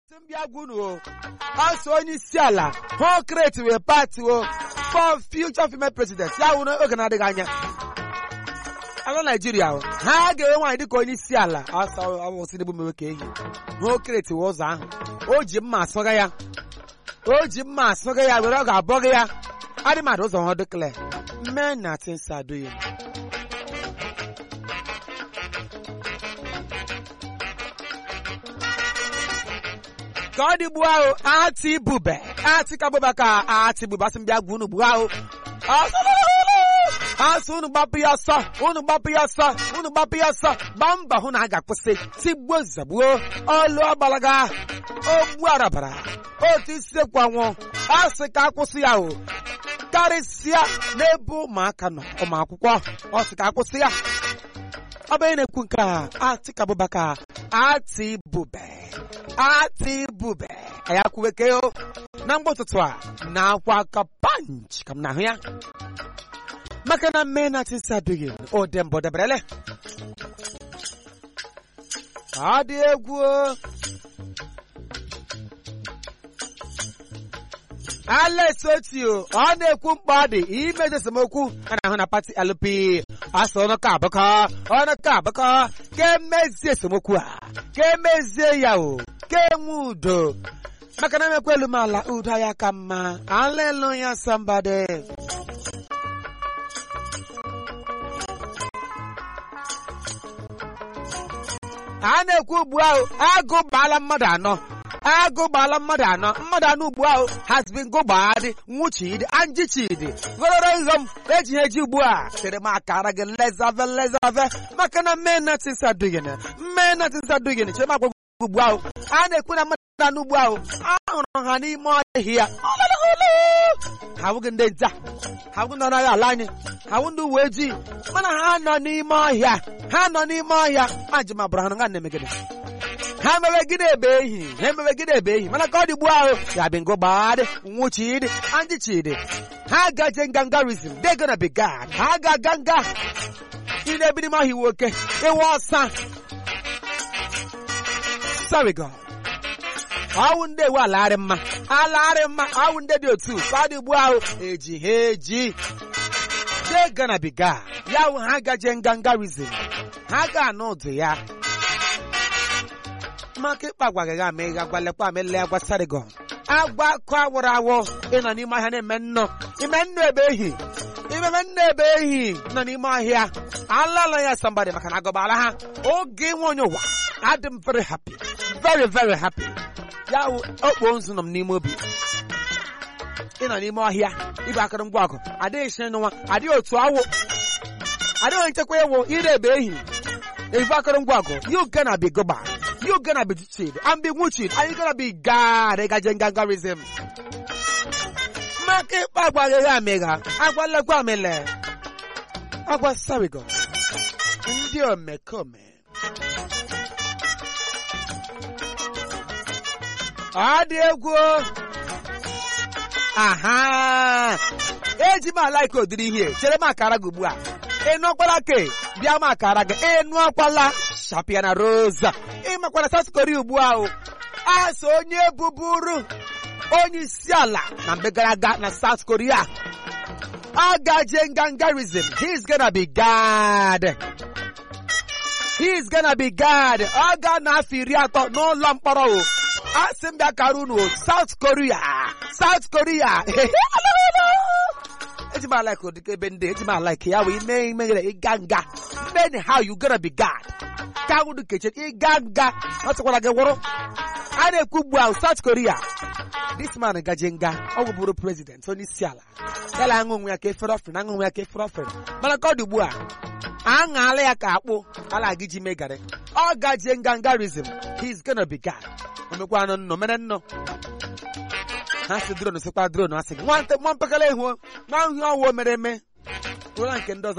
Mbiagunu also onye isi ala ho create we party for future female president ya wu na oge na adịghị anya ala Nigeria ha ga-enwe nwanyị dịka onye isi ala asa awụsị dị bụ mewe ka ehi ho create we ụzọ ahụ o ji mma asọga ya were ọ ga-abọghị ya adị mmadụ ụzọ ha declare men na things are doing ka ọ dị gbuo ahụ ati bube ati ka bụba ka ati bube asị mbịa gwu unu gbuo ahụ asị unu gbapụ ya ọsọ gbaa mba hụ na a ga-akwụsị tigbuo zagbuo ọlụ ọgbalaga ogbu arabara otu isi ekwanwụ asị ka akwụsị ya o karịsịa n'ebe ụmụaka nọ ụmụakwụkwọ ọ sị ka akwụsị ya ọ bụ na-ekwu nke a ati ka bụba ka ati bube ya kwuweke o na mgbe ụtụtụ a na akwa aka punch ka m na-ahụ ya maka na mme na tisa adịghị o de mbọ deberele ọ dị egwu Alex Otio ọ na-ekwu mkpa ọ dị imezi esemokwu a na-ahụ na pati LP asị ọnụ ka abụkọ ka emezie esemokwu a ka emezie ya o ka enwe udo maka na emekwa elu m ala udo ya ka mma aleluya somebody a na-ekwu ugbu ahụ agụ gbaala mmadụ anọ ugbu ahụ has been gụgbadị nwụchidi anjichidi goro ighom eji eji ugbu a tere m akara gị lezave maka na mmenatis adụghị chemakwa ugbu ahụ a na-ekwu na mmadụ anọ ugbu ahụ ahụrụ ha n'ime ọhịa ha bụghị ndị nta ha bụghị ndị ọnaghị ala anyị ha bụ ndị uwe ojii mana ha nọ n'ime ọhịa maji ma bụrụ ha nga na-emegide ha emewegide ebe ehi mana ka ọ dị ugbu ahụ ya bụ ngụgbadị nwụchidi anjichidi ha gaje ngangarism they gonna be God ha ga-aga nga ị na-ebi n'ime ọhịa nwoke ịwa ọsa sorry God ọwụ ndị ewu alagharị mma ọwụ ndị dị otu ka ọ dị ugbu ahụ eji they gonna be God ya wụ ha gaje ngangarism ha ga-anụ ụdụ ya maka ịkpa agwa gaghị ama ịga gwalekwa amele agwa Sarigon agwa kọ awụrụ awụ ịnọ n'ime ọhịa na-eme nnọ ebe ehi nọ n'ime ọhịa alala ya somebody maka na agọbala ha oge nwe onye ụwa adị m very happy very happy ya wụ okpo nzu nọ m n'ime obi ịnọ n'ime ọhịa ibe akụrụngwa ọgụ adịghị isi n'ụwa adịghị otu awụ adịghị nchekwa ewu ire ebe ehi ibe akụrụngwa ọgụ you gonna be goba you gonna be cheated and be nwuchid and you gonna be God gaje ngangarism maka ịkpa agwa gaghị amịga agwa lekwa amịle agwa Sarigon ndị omekome ọ dị egwu aha eji m alaike ụdịrị ihe chere m akara gị ugbu a ịnụọkwala ke bịa m akara gị ịnụọkwala shapia na rosa ịmakwara South Korea ugbu ahụ asị onye bụbụrụ onye isi ala na mgbe gara aga na South Korea agaje ngangarism he's gonna be God ọ ga na afọ 30 n'ụlọ mkpọrọ o asị m bịa kara unu South Korea eji m alaike ụdịka ebe ndị eji m alaike ya wee mee imeghere ịga nga anyhow you gonna be God ka agwụ dị keche ịga nga ọ sịkwara gị wụrụ a na-ekwu ugbu ahụ South Korea this man gaje nga ọ bụrụ president onye isi ala yala aṅụ onwe ya ka efere ofere mana ka ọ dị ugbu a aṅala ya ka akpụ ala gị ji megharị ọ gaje ngangarism he's gonna be God omekwa anụ mere nnọ ha si drone sịkwa drone asị nwa mpekele ihu nwa ihe ọwụọ mere eme ụra nke ndị ọzọ